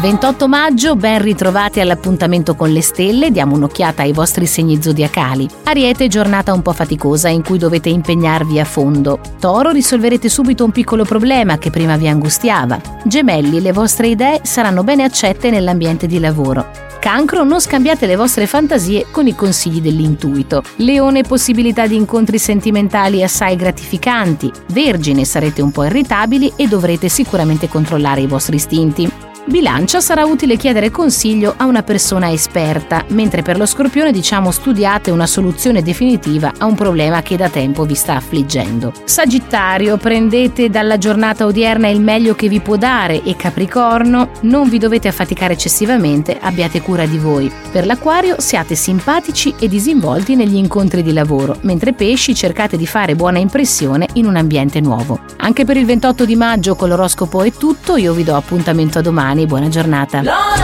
28 maggio, ben ritrovati all'appuntamento con le stelle, diamo un'occhiata ai vostri segni zodiacali. Ariete, giornata un po' faticosa in cui dovete impegnarvi a fondo. Toro, risolverete subito un piccolo problema che prima vi angustiava. Gemelli, le vostre idee saranno bene accette nell'ambiente di lavoro. Cancro, non scambiate le vostre fantasie con i consigli dell'intuito. Leone, possibilità di incontri sentimentali assai gratificanti. Vergine, sarete un po' irritabili e dovrete sicuramente controllare i vostri istinti. Bilancia, sarà utile chiedere consiglio a una persona esperta, mentre per lo Scorpione studiate una soluzione definitiva a un problema che da tempo vi sta affliggendo. Sagittario, prendete dalla giornata odierna il meglio che vi può dare e Capricorno, non vi dovete affaticare eccessivamente, abbiate cura di voi. Per l'Acquario, siate simpatici e disinvolti negli incontri di lavoro, mentre Pesci, cercate di fare buona impressione in un ambiente nuovo. Anche per il 28 di maggio con l'oroscopo è tutto, io vi do appuntamento a domani. Buona giornata.